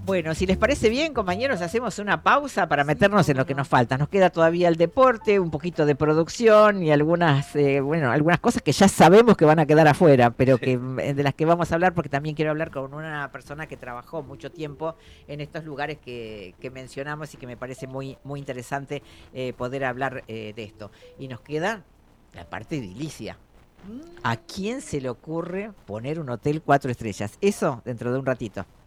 Bueno, si les parece bien, compañeros, hacemos una pausa para Sí, meternos en cómo lo que no. nos falta. Nos queda todavía el deporte, un poquito de producción y algunas cosas que ya sabemos que van a quedar afuera, pero Sí. que de las que vamos a hablar, porque también quiero hablar con una persona que trabajó mucho tiempo en estos lugares que mencionamos y que me parece muy, muy interesante poder hablar de esto. Y nos queda la parte edilicia. ¿A Mm, quién se le ocurre poner un hotel 4 estrellas? Eso dentro de un ratito.